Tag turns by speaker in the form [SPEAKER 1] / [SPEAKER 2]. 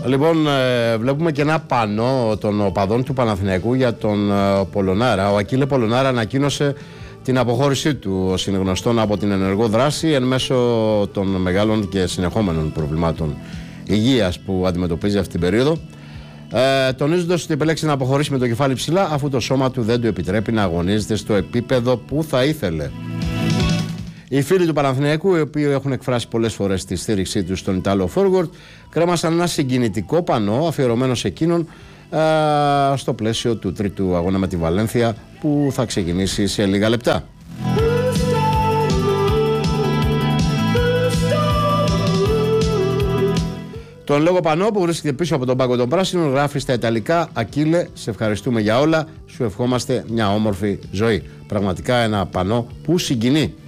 [SPEAKER 1] Λοιπόν, βλέπουμε και ένα πανό των οπαδών του Παναθηναϊκού για τον Πολωνάρα. Ο Ακίλε Πολωνάρα ανακοίνωσε την αποχώρησή του ως συνεγνωστόν από την ενεργό δράση εν μέσω των μεγάλων και συνεχόμενων προβλημάτων υγείας που αντιμετωπίζει αυτή την περίοδο, τονίζοντας ότι επέλεξε να αποχωρήσει με το κεφάλι ψηλά αφού το σώμα του δεν του επιτρέπει να αγωνίζεται στο επίπεδο που θα ήθελε. Οι φίλοι του Παναθηναϊκού, οι οποίοι έχουν εκφράσει πολλές φορές τη στήριξή τους στον Ιταλό forward, κρέμασαν ένα συγκινητικό πανό αφιερωμένο σε εκείνον στο πλαίσιο του τρίτου αγώνα με τη Βαλένθια που θα ξεκινήσει σε λίγα λεπτά. Τον λόγο πανό που βρίσκεται πίσω από τον πάγκο των πράσινων γράφει στα Ιταλικά: Ακίλε, σε ευχαριστούμε για όλα, σου ευχόμαστε μια όμορφη ζωή. Πραγματικά ένα πανό που συγκινεί.